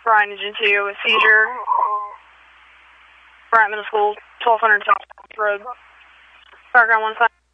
Brian Agentio, a seizure. Bryant Middle School, 1200 South Road. Background 1 5.